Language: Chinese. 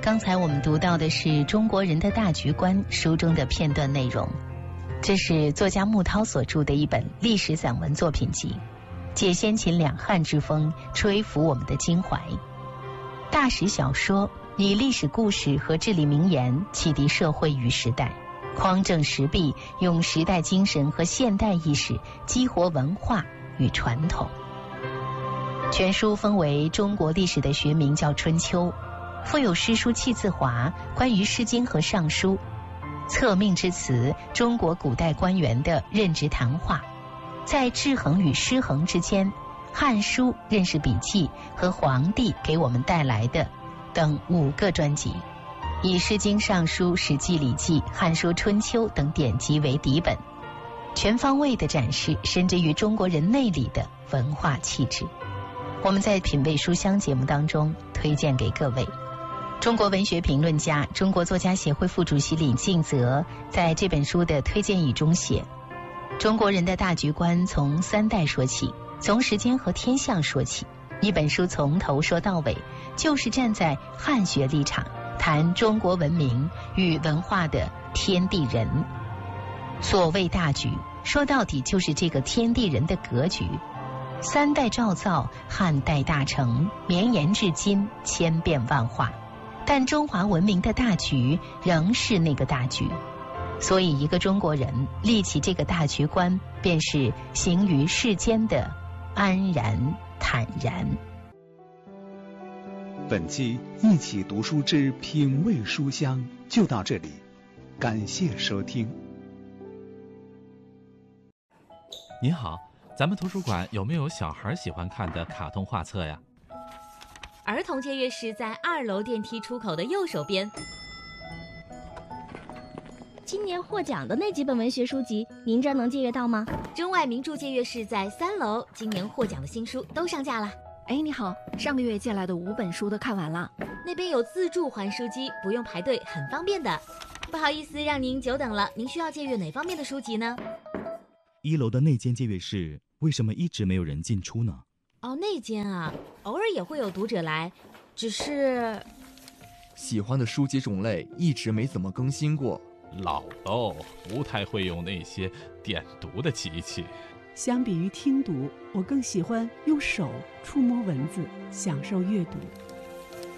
刚才我们读到的是《中国人的大局观》书中的片段内容，这是作家穆涛所著的一本历史散文作品集，借先秦两汉之风，吹拂我们的襟怀。大史小说以历史故事和至理名言启迪社会与时代，匡正时弊，用时代精神和现代意识激活文化与传统。全书分为中国历史的学名叫《春秋》，附有诗书气自华，关于《诗经》和《尚书》，策命之词，中国古代官员的任职谈话，在制衡与失衡之间，《汉书》认识笔记和皇帝给我们带来的等5个专辑，以《诗经》《尚书》《史记》《礼记》《汉书》《春秋》等典籍为底本，全方位地展示深植于中国人内里的文化气质。我们在品味书香节目当中推荐给各位。中国文学评论家、中国作家协会副主席李敬泽在这本书的推荐语中写，中国人的大局观从3代说起，从时间和天象说起，一本书从头说到尾，就是站在汉学立场谈中国文明与文化的天地人。所谓大局，说到底就是这个天地人的格局。3代赵造，汉代大成，绵延至今，千变万化，但中华文明的大局仍是那个大局。所以一个中国人立起这个大局观，便是行于世间的安然坦然。 本期一起读书之品味书香就到这里，感谢收听。 您好，咱们图书馆有没有小孩喜欢看的卡通画册呀？ 儿童借阅室在2楼电梯出口的右手边。 今年获奖的那几本文学书籍，您这儿能借阅到吗？ 中外名著借阅室在3楼，今年获奖的新书都上架了。 哎，你好，上个月借来的5本书都看完了。 那边有自助还书机，不用排队，很方便的。不好意思让您久等了，您需要借阅哪方面的书籍呢 ？1楼的那间借阅室为什么一直没有人进出呢？ 哦，那间啊，偶尔也会有读者来，只是喜欢的书籍种类一直没怎么更新过。 老喽，不太会用那些点读的机器。 相比于听读，我更喜欢用手触摸文字，享受阅读。